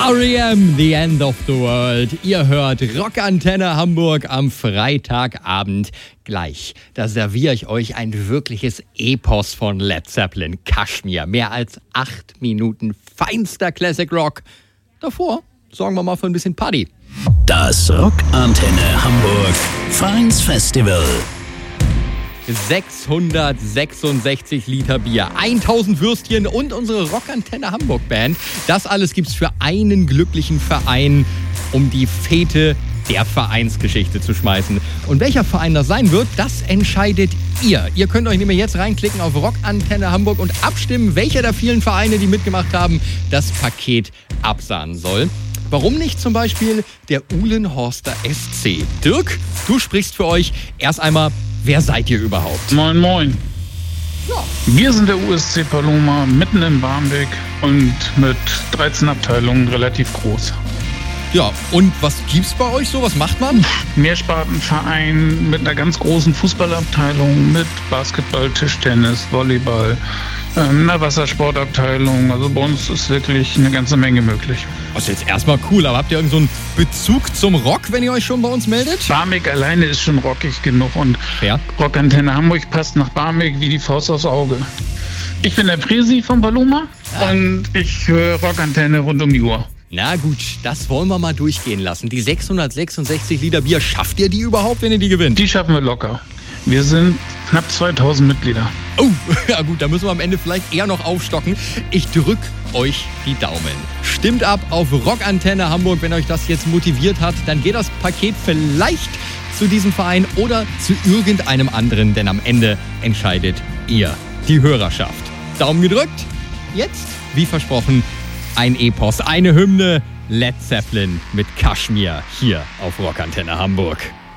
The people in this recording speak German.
R.E.M., The End of the World. Ihr hört Rockantenne Hamburg am Freitagabend. Gleich, da serviere ich euch ein wirkliches Epos von Led Zeppelin, Kashmir. Mehr als 8 Minuten feinster Classic Rock. Davor sorgen wir mal für ein bisschen Party. Das Rockantenne Hamburg Vereins Festival. 666 Liter Bier, 1000 Würstchen und unsere Rockantenne Hamburg Band. Das alles gibt's für einen glücklichen Verein, um die Fete der Vereinsgeschichte zu schmeißen. Und welcher Verein das sein wird, das entscheidet ihr. Ihr könnt euch nämlich jetzt reinklicken auf Rockantenne Hamburg und abstimmen, welcher der vielen Vereine, die mitgemacht haben, das Paket absahnen soll. Warum nicht zum Beispiel der Uhlenhorster SC? Dirk, du sprichst für euch. Erst einmal, wer seid ihr überhaupt? Moin, moin. Ja. Wir sind der USC Paloma, mitten in Barmbek und mit 13 Abteilungen relativ groß. Ja, und was gibt's bei euch so? Was macht man? Mehrspartenverein mit einer ganz großen Fußballabteilung, mit Basketball, Tischtennis, Volleyball, einer Wassersportabteilung. Also bei uns ist wirklich eine ganze Menge möglich. Das ist jetzt erstmal cool, aber habt ihr irgend so einen Bezug zum Rock, wenn ihr euch schon bei uns meldet? Barmbek alleine ist schon rockig genug und Ja. Rockantenne Hamburg passt nach Barmbek wie die Faust aufs Auge. Ich bin der Presi von Paloma und ich höre Rockantenne rund um die Uhr. Na gut, das wollen wir mal durchgehen lassen. Die 666 Liter Bier, schafft ihr die überhaupt, wenn ihr die gewinnt? Die schaffen wir locker. Wir sind knapp 2000 Mitglieder. Oh, ja gut, da müssen wir am Ende vielleicht eher noch aufstocken. Ich drück euch die Daumen. Stimmt ab auf Rockantenne Hamburg, wenn euch das jetzt motiviert hat. Dann geht das Paket vielleicht zu diesem Verein oder zu irgendeinem anderen, denn am Ende entscheidet ihr, die Hörerschaft. Daumen gedrückt. Jetzt, wie versprochen, ein Epos, eine Hymne, Led Zeppelin mit Kashmir hier auf Rockantenne Hamburg.